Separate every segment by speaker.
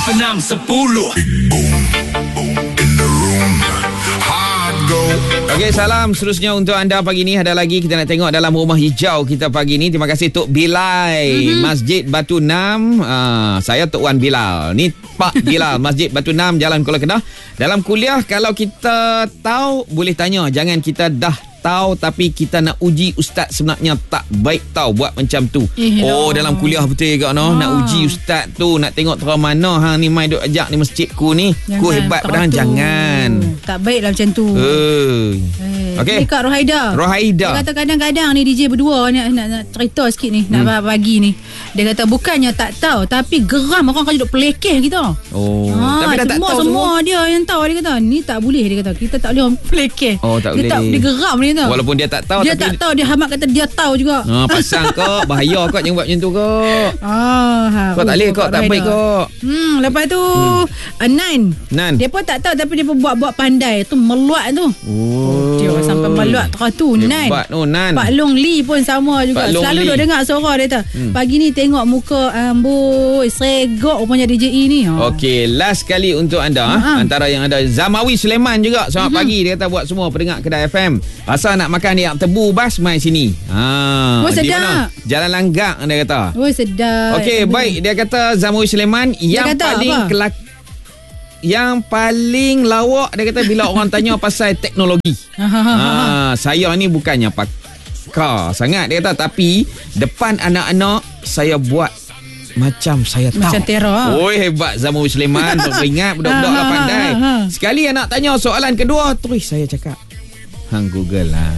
Speaker 1: Aktif 610.
Speaker 2: Okey, salam seterusnya untuk anda pagi ni. Ada lagi kita nak tengok dalam rumah hijau kita pagi ni. Terima kasih Tok Bilal, Masjid Batu 6. Saya Tok Wan Bilal. Ni Pak Bilal, Masjid Batu 6, Jalan Kuala Kedah. Dalam kuliah, kalau kita tahu boleh tanya. Jangan kita dah tahu tapi kita nak uji ustaz sebenarnya tak baik tahu buat macam tu. Dalam kuliah betul juga no. Nak uji ustaz tu, nak tengok terang mana hang ni mai duk ajak ni masjidku ni. Ku hebat padahal jangan.
Speaker 3: Tak baiklah macam tu.
Speaker 2: Okey.
Speaker 3: Dekat Rohaida.
Speaker 2: Dia
Speaker 3: kata kadang-kadang ni DJ berdua nak cerita sikit ni, nak bagi ni. Dia kata bukannya tak tahu tapi geram orang kan duk pelekeh kita.
Speaker 2: Tapi dah tak tahu
Speaker 3: semua dia yang tahu. Dia kata ni tak boleh, dia kata kita tak boleh orang pelekeh.
Speaker 2: Tak boleh.
Speaker 3: Dia geram dia tahu.
Speaker 2: Walaupun dia tak tahu
Speaker 3: dia
Speaker 2: tapi
Speaker 3: tak tahu, dia hamak kata dia tahu juga.
Speaker 2: Pasang kok, bahaya kok jangan buat macam tu kok. Kau tak boleh kok, tak baik kok.
Speaker 3: Lepas tu Nan. Dia pun tak tahu tapi dia pun buat pandai. Tu meluat tu. Dia sampai meluat terus tu. Nan. Pak Long Lee pun sama juga. Selalu duk dengar suara dia tu. Pagi ni tengok muka amboi seregok rupanya DJE ni.
Speaker 2: Okey, last kali untuk anda. Antara yang ada Zamawi Sulaiman juga. Selamat pagi. Dia kata buat semua pendengar Kedah FM. Asal nak makan di tebu bas mai sini. Di mana? Jalan Langgak dia kata.
Speaker 3: Sedap.
Speaker 2: Okey, baik. Dia kata Zamawi Sulaiman yang paling yang paling lawak, dia kata bila orang tanya pasal teknologi. Saya ni bukannya pakar sangat, dia kata, tapi depan anak-anak saya buat macam saya tahu.
Speaker 3: Macam teror.
Speaker 2: Hebat Zamawi Sulaiman. Ingat budak-budak lah pandai. Sekali anak tanya soalan kedua, terus saya cakap hang Google lah.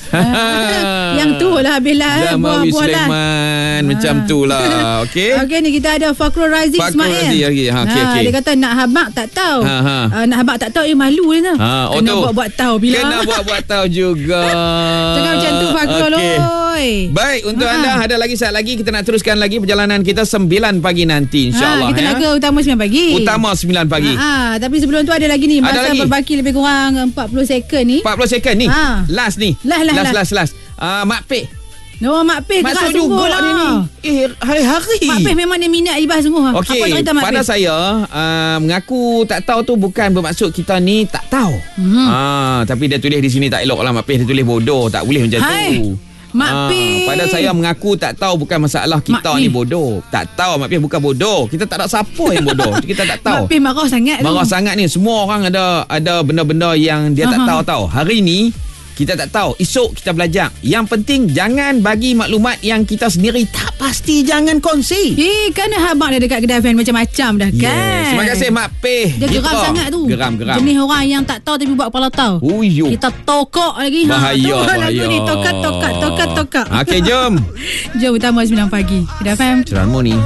Speaker 3: Yang tu lah Bila
Speaker 2: Zamawi Sulaiman macam tu lah. Okey,
Speaker 3: ni kita ada Fakrul Razi Ismail.
Speaker 2: Okay.
Speaker 3: Dia kata nak habak tak tahu. Nak habak tak tahu malu dia tu. Kena buat-buat tahu bila.
Speaker 2: Kena buat-buat tahu juga.
Speaker 3: Jangan macam tu Fakrul.
Speaker 2: Baik, untuk anda ada lagi saat lagi kita nak teruskan lagi perjalanan kita 9 pagi nanti insya-Allah.
Speaker 3: Kita nak ke Utama 9 pagi.
Speaker 2: Utama 9 pagi.
Speaker 3: Tapi sebelum tu ada lagi ni masa berbaki lebih kurang 40 second ni.
Speaker 2: 40 second ni. Last ni. Last. Mak Peh.
Speaker 3: Mak Peh
Speaker 2: masuk juga lah dia ni. Hari-hari.
Speaker 3: Mak Peh memang dia minat Ibah sungguh.
Speaker 2: Okey, pada saya mengaku tak tahu tu bukan bermaksud kita ni tak tahu. Tapi dia tulis di sini tak elok lah Mak Peh, dia tulis bodoh. Tak boleh macam tu.
Speaker 3: Mak Peh.
Speaker 2: Pada saya mengaku tak tahu bukan masalah kita ni bodoh. Tak tahu Mak Peh bukan bodoh. Kita tak ada siapa yang bodoh. Kita tak tahu.
Speaker 3: Mak Peh marah sangat tu.
Speaker 2: Marah sangat ni. Semua orang ada benda-benda yang dia tak tahu. Hari ni kita tak tahu. Esok kita belajar. Yang penting jangan bagi maklumat yang kita sendiri tak pasti. Jangan kongsi.
Speaker 3: Kerana habang dia dekat Kedah FM macam-macam dah kan.
Speaker 2: Terima kasih Mak Peh.
Speaker 3: Dia geram sangat tu.
Speaker 2: Geram.
Speaker 3: Jenis orang yang tak tahu tapi buat kepala tahu. Kita tokok lagi.
Speaker 2: Bahaya.
Speaker 3: Lagu ni tokat.
Speaker 2: Okey, jom.
Speaker 3: Jom Utama 9 pagi Kedah FM.
Speaker 2: Ceramah ni